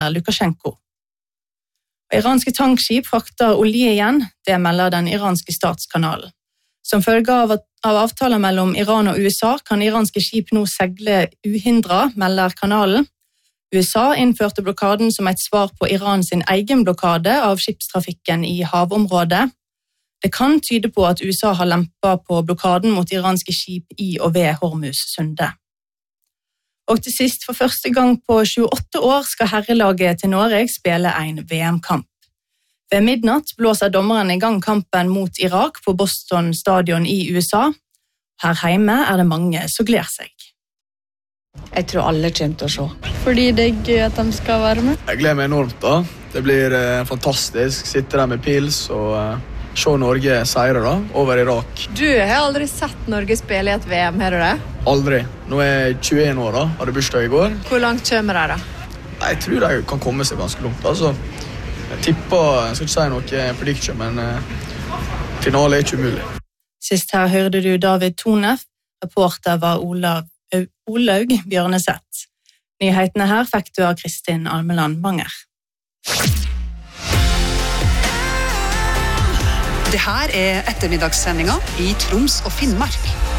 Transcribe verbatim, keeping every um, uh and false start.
Lukasjenko. Iranske tankskip frakter olje igjen, det melder den iranske statskanalen. Som følge av, av avtaler mellom Iran og U S A kan iranske skip nå segle uhindret, melder kanalen. U S A innførte blokaden som et svar på Irans egen blokade av skipstrafikken i havområdet. Det kan tyde på at U S A har lempet på blokaden mot iranske skip i og ved Hormuz-sundet. Og til sist, for første gang på tjueåtte år skal herrelaget til Norge spille en V M-kamp. Ved midnatt blåser dommeren i gang kampen mot Irak på Boston Stadion i U S A. Her hjemme er det mange som gleder seg. Jeg tror alle kommer til å se. Fordi det er gøy at de skal være med. Jeg gleder meg enormt da. Det blir eh, fantastisk. Sitte der med pils og eh, se Norge seire da, over Irak. Du har aldri sett Norge spille i et V M, har du det? Aldri. Nå er jeg tjueen år da, hadde bursdag i går. Hvor langt kommer de da? Jeg tror de kan komme seg ganske langt. Altså, jeg tipper, jeg skal ikke si noe prediction, men eh, finale er ikke umulig. Sist her hørte du David Tonef, reporter var Olav Olaug Bjørneseth. Nyhetene her fikk du av Kristin Almeland Manger. Det her er ettermiddagssendinga i Troms og Finnmark.